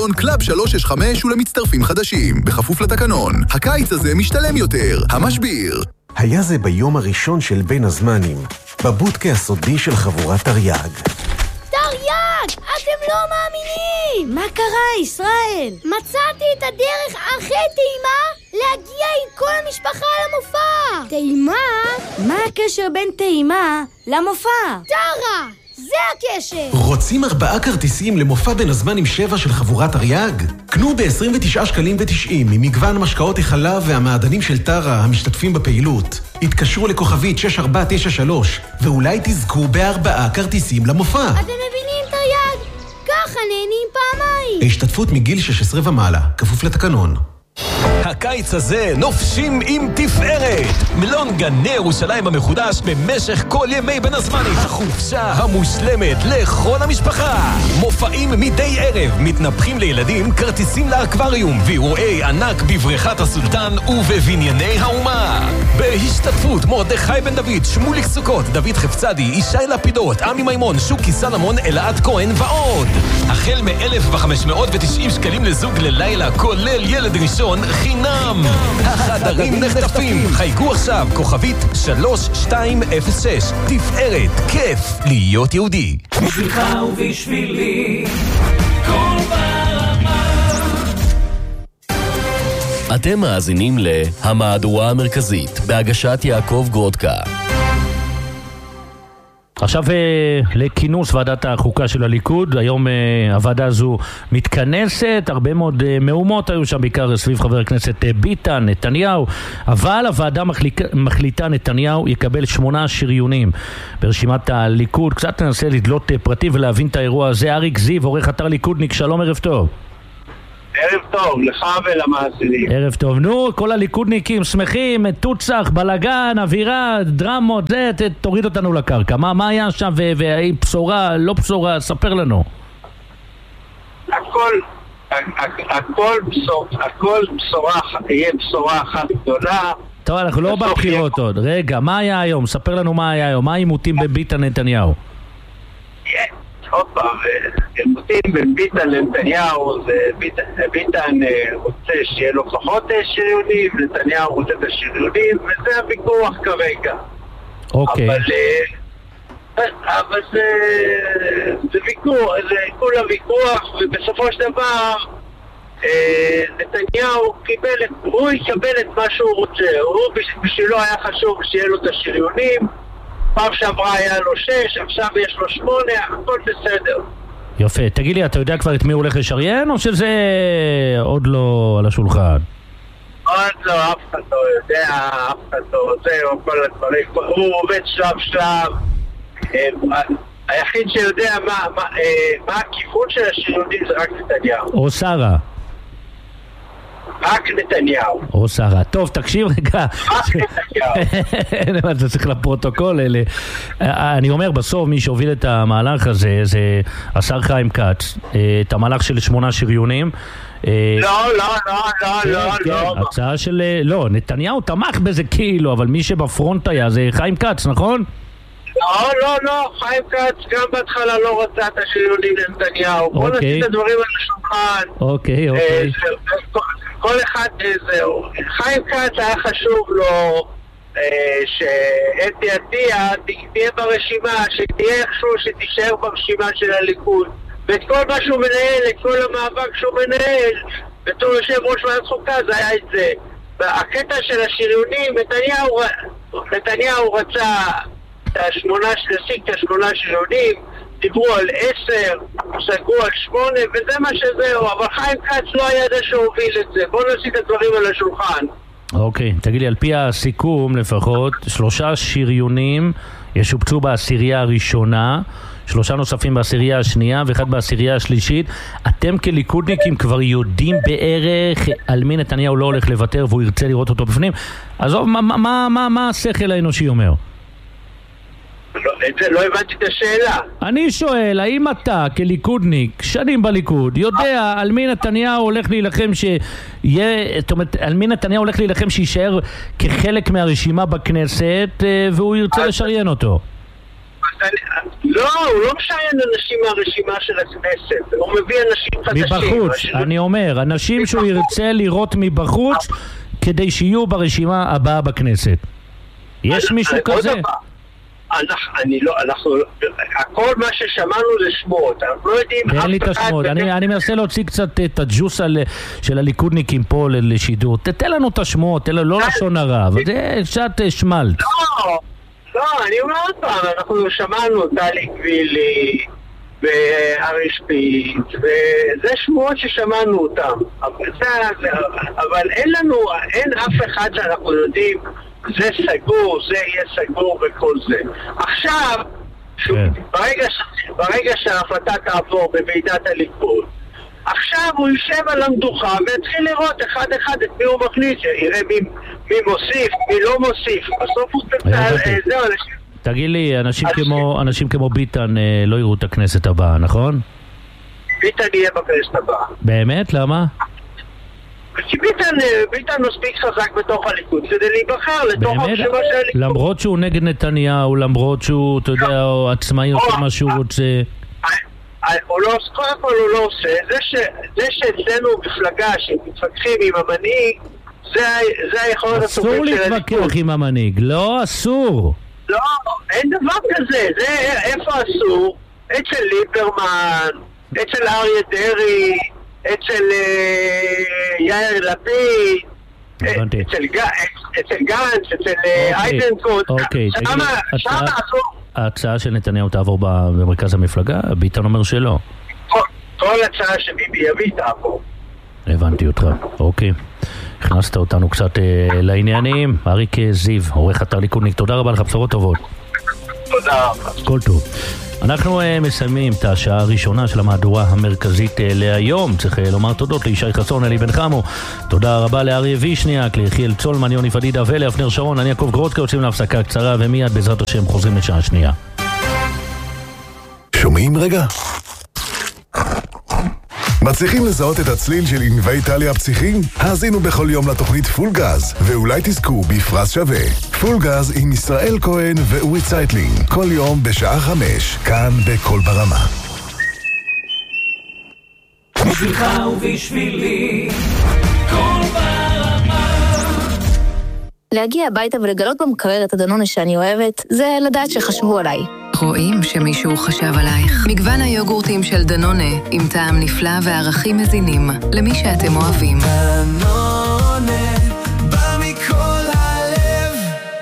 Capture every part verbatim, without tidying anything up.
קלאב שלוש שש חמש ולמצטרפים חדשים, בכפוף לתקנון. הקיץ הזה משתלם יותר, המשביר. היה זה ביום הראשון של בין הזמנים, בבודקה הסודי של חבורת תרי"ג. תרי"ג! אתם לא מאמינים! מה קרה, ישראל? מצאתי את הדרך הכי טעימה להגיע עם כל המשפחה למופע! טעימה? מה הקשר בין טעימה למופע? טרה! זה הקשר! רוצים ארבעה כרטיסים למופע בין הזמנים שבע של חבורת תרי"ג? קנו ב-עשרים ותשעה שקלים ותשעים ממגוון משקאות החלב והמעדנים של טרה המשתתפים בפעילות. התקשרו לכוכבית שש ארבע תשע שלוש ואולי תזכו בארבעה כרטיסים למופע. אתם מבינים, תרי"ג? ככה נהנים פעמיים. השתתפות מגיל שש עשרה ומעלה, כפוף לתקנון. הקיץ הזה נופשים עם תפארת. מלון גני ירושלים המחודש במשך כל ימי בין הזמנים. החופשה המושלמת לכל המשפחה. מופעים מדי ערב, מתנפחים לילדים, כרטיסים לאקווריום ואירועי ענק בבריכת הסולטן ובבנייני האומה. בהשתתפות מרדכי בן דוד, שמוליק סוכות, דוד חפצדי, ישי לפידות, עמי מימון, שוקי סלמון, אלעד כהן ועוד. החל מ-אלף וחמש מאות ותשעים שקלים לזוג ללילה, כולל ילד ראשון חינם. החדרים נחטפים. חייגו עכשיו, כוכבית שלוש שתיים אפס שש. תפארת, כיף להיות יהודי. בשבילך ובשבילי כל ברמה. אתם מאזינים להמהדורה המרכזית בהגשת יעקב גרודקה. עכשיו לכינוס ועדת החוקה של הליכוד. היום הוועדה הזו מתכנסת, הרבה מאוד מהומות היו שם, בעיקר סביב חבר הכנסת ביטן, נתניהו, אבל הוועדה מחליטה, מחליטה נתניהו יקבל שמונה שריונים ברשימת הליכוד. קצת ננסה לדלות פרטים ולהבין את האירוע הזה. אריק זיו, עורך אתר ליכודניק, שלום, ערב טוב. ערב טוב, לך ולמאזינים. ערב טוב. נו, כל הליכודניקים שמחים, תוצח, בלגן, אווירה, דרמות, זה, ת, תוריד אותנו לקרקע. מה, מה היה שם, והאם בשורה, לא בשורה, ספר לנו. הכל, הכל בשורה, הכל בשורה, תהיה בשורה אחת גדולה. טוב, אנחנו לא בבחירות עוד. רגע, מה היה היום? ספר לנו מה היה היום. מה העימותים בביטן נתניהו? עוד פעם, עימותים בין ביטן לנתניהו, ביטן רוצה שיהיה לו פחות שריונים, נתניהו רוצה את השריונים, וזה הוויכוח כרגע. אוקיי. אבל זה ויכוח, זה כולה ויכוח, ובסופו של דבר נתניהו קיבל, הוא יקבל את מה שהוא רוצה. הוא בשבילו היה חשוב שיהיה לו את השריונים, פעם שעברה היה לו שש, עכשיו יש לו שמונה, הכל בסדר. יפה, תגיד לי, אתה יודע כבר את מי הוא הולך לשריין, או שזה עוד לא על השולחן? עוד לא, אף אחד לא יודע, אף אחד לא רוצה, או כל הדברים, הוא עובד שלב שלב. היחיד שיודע מה, מה, מה הכיוון של השריונים זה רק נתניהו. או שרה. רק נתניהו. או שרה. טוב, תקשיב רגע. רק נתניהו. זה צריך לפרוטוקול. אני אומר, בסוף מי שהוביל את המהלך הזה זה השר חיים כץ. את המהלך של שמונה שריונים. לא, לא, לא, לא, לא, לא. הצעה של... לא, נתניהו תמך בזה כאילו, אבל מי שבפרונט היה זה חיים כץ, נכון? לא, לא, לא, חיים כץ גם בהתחלה לא רצה את השריונים לנתניהו. בוא נשים את הדברים על השולחן. אוקיי, אוקיי. כל אחד זהו. חיים כץ היה חשוב לו שאתי עטיה תהיה ברשימה, שתהיה איכשהו שתישאר ברשימה של הליכוד, ואת כל מה שהוא מנהל, את כל המאבק שהוא מנהל בתור יושב ראש ועדת חוקה, זה היה את זה. והקטע של השריונים, נתניהו, נתניהו רצה את השמונה, להשיג את השמונה שריונים, דיברו על עשר, סגרו על שמונה, וזה מה שזהו. אבל חיים כץ לא היה זה שהוביל את זה. בואו נשים את הדברים על השולחן. אוקיי, תגיד לי, על פי הסיכום לפחות, שלושה שריונים ישופצו בעשירייה הראשונה, שלושה נוספים בעשירייה השנייה ואחד בעשירייה השלישית. אתם כליכודניקים כבר יודעים בערך על מי נתניהו לא הולך לוותר והוא ירצה לראות אותו בפנים? עזוב, מה, מה, מה, מה השכל האנושי אומר? לא, את זה לא הבנתי את השאלה. אני שואל, האם אתה כליכודניק, שנים בליכוד, יודע על מי נתניהו הולך להילחם שיהיה, זאת אומרת, על מי נתניהו הולך להילחם שישאר כחלק מהרשימה בכנסת והוא ירצה לשריין אותו? אני, לא, הוא לא משעיין אנשים מהרשימה של הכנסת, הוא מביא אנשים חדשים. מבחוץ, אני אומר, אנשים שהוא ירצה לראות מבחוץ כדי שיהיו ברשימה הבאה בכנסת. יש מישהו כזה? אני לא, אנחנו, הכל מה ששמענו זה שמות, אנחנו לא יודעים אף אחד... תן לי את השמות, אני מנסה להוציא קצת את הג'וס של הליכודניקים פה לשידור, תתן לנו את השמות, לא לשון הרע, אבל זה קצת שמלט. לא, לא, אני אומר עוד פעם, אנחנו שמענו טלי קבילי וארי שפיץ, וזה שמות ששמענו אותם, אבל אין לנו, אין אף אחד שאנחנו יודעים זה סגור, זה יהיה סגור וכל זה. עכשיו, ברגע, ברגע שההחלטה תעבור בוועידת הליכוד, עכשיו הוא יישב על המדוכה ויתחיל לראות אחד אחד את מי הוא מכניס, יראה מי, מי מוסיף, מי לא מוסיף. בסוף הוא תצטער, זהו, אנשים... תגיד לי, אנשים כמו, אנשים כמו ביטן לא יראו את הכנסת הבאה, נכון? ביטן יהיה בכנסת הבאה. באמת? למה? כי ביטן, ביטן מספיק חזק בתוך הליכוד כדי להיבחר לתוך הרשימה של הליכוד. למרות שהוא נגד נתניהו, למרות שהוא, אתה יודע, עצמאי עושה מה שהוא רוצה. הוא לא, קודם כל הוא לא עושה. זה שאצלנו מפלגה שמתווכחים עם המנהיג, זה היכולת אסור להתווכח עם המנהיג, לא אסור. לא, אין דבר כזה. זה איפה אסור? אצל ליברמן, אצל אריה דרעי, אצל יאיר לפיד, אצל גנץ, אצל אייזנקוט. אוקיי, ההצעה של נתניהו תעבור במרכז המפלגה? ביטן אומר שלא. כל הצעה שביבי יביא תעבור. הבנתי אותך, אוקיי. הכנסת אותנו קצת לעניינים. אריק זיו, עורך אתר ליכודניק, תודה רבה לך, בשורות טובות. תודה רבה. כל טוב. אנחנו uh, מסיימים את השעה הראשונה של המהדורה המרכזית uh, להיום. צריך uh, לומר תודות לישי חסון, אלי בן חמו. תודה רבה לאריה וישניאק, ליחיאל צולמן, יוני פדידה ולאבנר שרון. אני יעקב גרודקה, יוצאים להפסקה קצרה ומיד בעזרת השם חוזרים לשעה שנייה. שומעים רגע? מצליחים לזהות את הצליל של ענבי טליה הפסיכיים? האזינו בכל יום לתוכנית פול גז, ואולי תזכו בפרס שווה. פול גז עם ישראל כהן ואורי צייטלין, כל יום בשעה חמש, כאן בכל ברמה. בשבילך ובשבילי, כל ברמה. להגיע הביתה ולגלות במקרר את הדנונה שאני אוהבת, זה לדעת שחשבו עליי. רואים שמישהו חשב עלייך. מגוון היוגורטים של דנונה, עם טעם נפלא וערכים מזינים, למי שאתם אוהבים. דנונה, בא מכל הלב.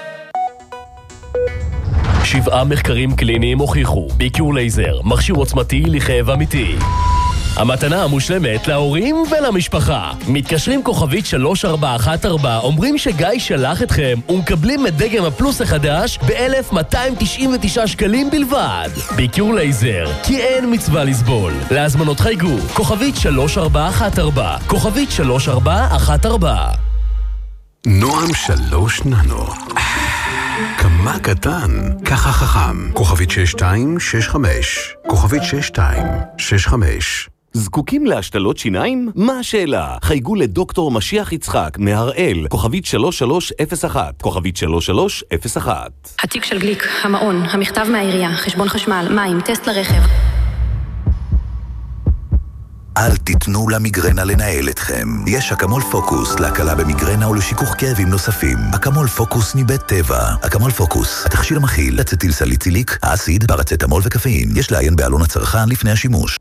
שבעה מחקרים קליניים הוכיחו, ביקיור לייזר, מכשיר עוצמתי לכאב אמיתי. המתנה המושלמת להורים ולמשפחה. מתקשרים כוכבית שלוש ארבע אחת ארבע, אומרים שגיא שלח אתכם ומקבלים את דגם הפלוס החדש ב-אלף מאתיים תשעים ותשעה שקלים בלבד. ביקור לייזר, כי אין מצווה לסבול. להזמנות חייגו, כוכבית שלוש ארבע אחת ארבע, כוכבית שלוש ארבע אחת ארבע. נועם שלוש ננו. כמה קטן, ככה חכם. כוכבית שש שתיים שש חמש, כוכבית שש שתיים שש חמש. זקוקים להשתלות שיניים? מה השאלה? חייגו לדוקטור משיח יצחק מהראל, כוכבית שלוש שלוש אפס אחת, כוכבית שלוש שלוש אפס אחת. התיק של גליק, המעון, המכתב מהעירייה, חשבון חשמל, מים, טסט לרכב. אל תיתנו למיגרנה לנהל אתכם. יש אקמול פוקוס להקלה במיגרנה ולשיכוך כאבים נוספים. אקמול פוקוס מבית טבע. אקמול פוקוס, התכשיר המכיל אצטיל סליציליק, האסיד, פרצטמול וקפאין. יש לעיין בעלון הצרכן לפני השימוש.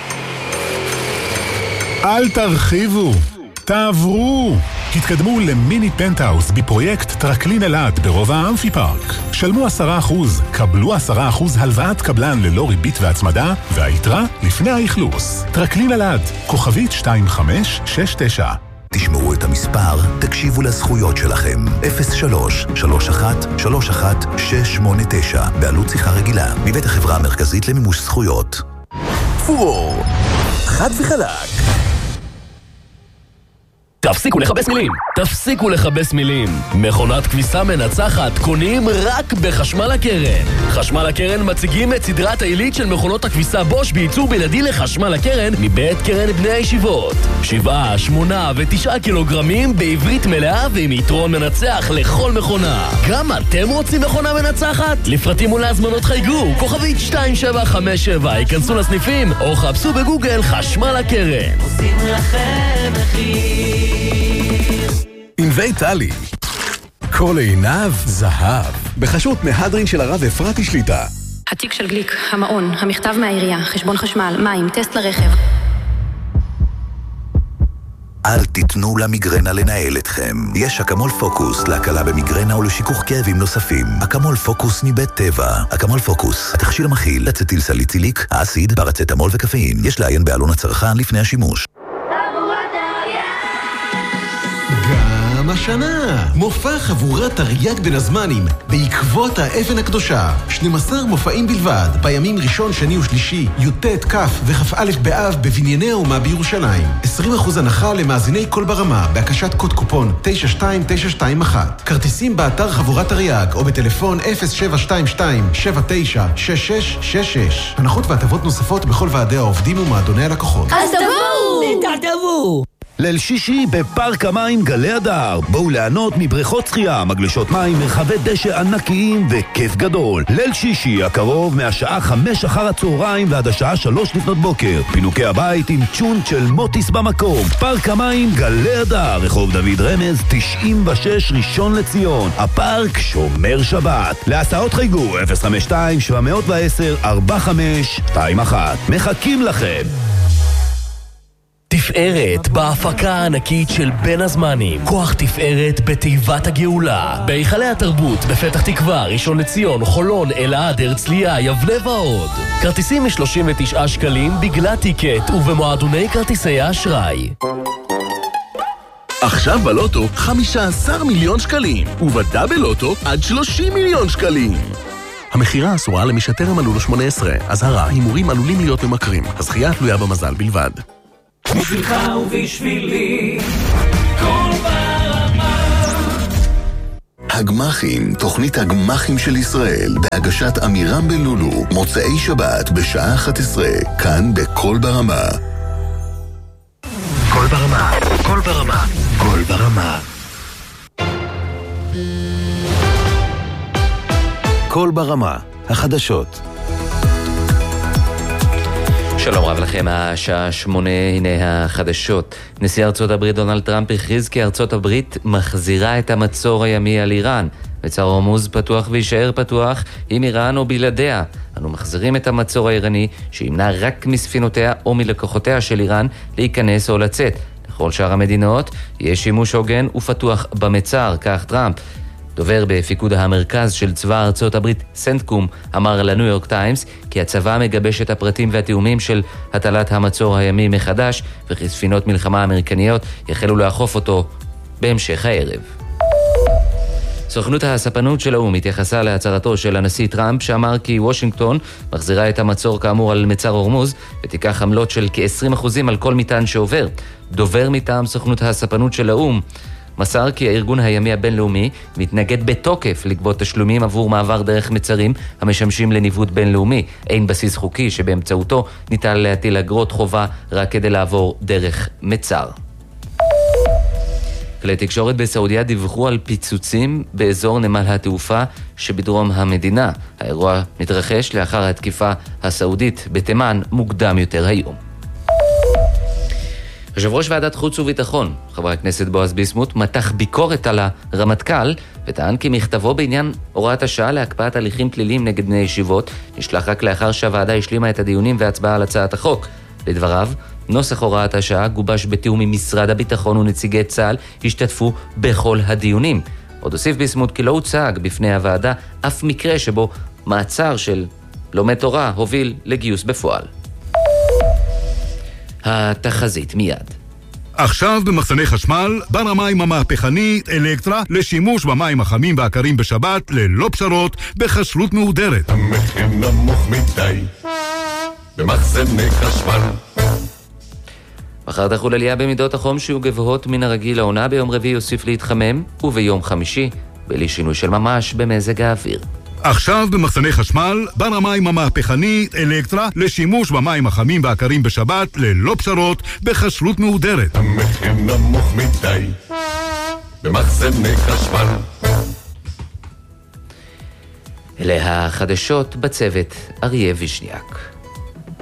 אל תרחיבו, תעברו. התקדמו למיני פנטהאוס בפרויקט טרקלין אלעד ברובע האמפי פארק. שלמו עשרה אחוז, קבלו עשרה אחוז הלוואת קבלן ללא ריבית והצמדה, והיתרה לפני האכלוס. טרקלין אלעד, כוכבית שתיים חמש שש תשע. תשמעו את המספר, תקשיבו לזכויות שלכם. אפס שלוש שלוש אחת שלוש אחת שש שמונה תשע, בעלות שיחה רגילה, מבית החברה המרכזית למימוש זכויות. פורור, חד וחלק. תפסיקו לחבש מילים! תפסיקו לחבש מילים! מכונת כביסה מנצחת קונים רק בחשמל הקרן. חשמל הקרן מציגים את סדרת העילית של מכונות הכביסה בוש בייצור בלעדי לחשמל הקרן מבית קרן בני הישיבות. שבעה, שמונה ותשעה קילוגרמים בעברית מלאה ועם יתרון מנצח לכל מכונה. גם אתם רוצים מכונה מנצחת? לפרטים ולהזמנות חייגו כוכבית שתיים שבע חמש שבע, ייכנסו לסניפים או חפשו בגוגל חשמל הקרן. עושים לכם מחיר. ענבי טלי, כל עיניו זהב, בחסות מהדרין של הרב אפרתי שליטה. התיק של גליק, המעון, המכתב מהעירייה, חשבון חשמל, מים, טסט לרכב. אל תיתנו למיגרנה לנהל אתכם. יש אקמול פוקוס להקלה במיגרנה ולשיכוך כאבים נוספים. אקמול פוקוס מבית טבע. אקמול פוקוס, התכשיר המכיל אצטיל סליציליק, האסיד, פרצטמול וקפאין. יש לעיין בעלון הצרכן לפני השימוש. גם השנה, מופע חבורת תרי"ג בין הזמנים, בעקבות האבן הקדושה. שנים עשר מופעים בלבד, בימים ראשון, שני ושלישי, י"ט, כ' וכ"א באב בבנייני האומה בירושלים. עשרים אחוז הנחה למאזיני כל ברמה, בהקשת קוד קופון תשע שתיים תשע שתיים אחת. כרטיסים באתר חבורת תרי"ג, או בטלפון אפס שבע שתיים שתיים שבע תשע שש שש שש שש. הנחות והטבות נוספות בכל ועדי העובדים ומועדוני הלקוחות. אז תבואו! תתערבו! ליל שישי בפארק המים גלי הדר. בואו ליהנות מבריכות שחייה, מגלשות מים, מרחבי דשא ענקיים וכיף גדול. ליל שישי הקרוב מהשעה חמש אחר הצהריים ועד השעה שלוש לפנות בוקר. פינוקי הבית עם צ'ונט של מוטיס במקום. פארק המים גלי הדר, רחוב דוד רמז תשעים ושש ראשון לציון. הפארק שומר שבת. להסעות חייגו אפס חמש שתיים שבע עשר ארבע חמש שתיים אחת. מחכים לכם. תפארת בהפקה הענקית של בין הזמנים. כוח תפארת בתיבת הגאולה. בהיכלי התרבות בפתח תקווה, ראשון לציון, חולון, אלעד, הרצליה, יבנה ועוד. כרטיסים מ-שלושים ותשעה שקלים בגלל טיקט ובמועדוני כרטיסי האשראי. עכשיו בלוטו חמישה עשר מיליון שקלים, ובדאבל לוטו עד שלושים מיליון שקלים. המחירה אסורה למי שטרם מלאו לו שמונה עשרה. אזהרה, הימורים עלולים להיות ממכרים. הזכייה תלויה במזל בלבד. בשבילך ובשבילי, כל ברמה. הגמחים, תוכנית הגמחים של ישראל, בהגשת אמירם בלולו, מוצאי שבת בשעה אחת עשרה, כאן בכל ברמה. כל ברמה, כל ברמה, כל ברמה. כל ברמה, החדשות. שלום רב לכם, השעה שמונה, הנה החדשות. נשיא ארצות הברית דונלד טראמפ הכריז כי ארצות הברית מחזירה את המצור הימי על איראן. מצר הורמוז פתוח וישאר פתוח עם איראן או בלעדיה. אנו מחזירים את המצור האיראני שימנע רק מספינותיה או מלקוחותיה של איראן להיכנס או לצאת. לכל שאר המדינות יש שימוש הוגן ופתוח במצר, כך טראמפ. דובר בפיקוד המרכז של צבא ארצות הברית, סנטקום, אמר לניו יורק טיימס כי הצבא מגבש את הפרטים והתיאומים של הטלת המצור הימי מחדש, וכי ספינות מלחמה אמריקניות יחלו לאכוף אותו בהמשך הערב. סוכנות הספנות של האו"ם התייחסה להצהרתו של הנשיא טראמפ שאמר כי וושינגטון מחזירה את המצור כאמור על מצר הורמוז ותיקח עמלות של כ-עשרים אחוז על כל מטען שעובר. דובר מטעם סוכנות הספנות של האו"ם מסר כי הארגון הימי הבינלאומי מתנגד בתוקף לגבות תשלומים עבור מעבר דרך מצרים המשמשים לניווט בינלאומי. אין בסיס חוקי שבאמצעותו ניתן להטיל אגרות חובה רק כדי לעבור דרך מצר. כלי תקשורת בסעודיה דיווחו על פיצוצים באזור נמל התעופה שבדרום המדינה. האירוע מתרחש לאחר התקיפה הסעודית בתימן מוקדם יותר היום. יושב ראש ועדת חוץ וביטחון, חבר הכנסת בועז ביסמוט, מתח ביקורת על הרמטכ"ל וטען כי מכתבו בעניין הוראת השעה להקפאת הליכים פליליים נגד בני ישיבות נשלח רק לאחר שהוועדה השלימה את הדיונים והצבעה על הצעת החוק. לדבריו, נוסח הוראת השעה גובש בתיאום עם משרד הביטחון ונציגי צה"ל השתתפו בכל הדיונים. עוד הוסיף ביסמוט כי לא הוצג בפני הוועדה אף מקרה שבו מעצר של לומד תורה הוביל לגיוס בפועל. התחזית מיד. עכשיו במחסני חשמל, בר המים המהפכנית אלקטרה לשימוש במים החמים והקרים בשבת ללא פשרות בחשלות מהודרת. המחיר נמוך מדי במחסני חשמל. מחר תחול עלייה במידות החום שיהיו גבוהות מן הרגיל לעונה, ביום רביעי יוסיף להתחמם, וביום חמישי, בלי שינוי של ממש במזג האוויר. עכשיו במחסני חשמל, בר המים המהפכני אלקטרה לשימוש במים החמים והקרים בשבת ללא פשרות בחשלות מהודרת. המחיר נמוך מדי במחסני חשמל. אלה החדשות, בצוות אריה וישניאק.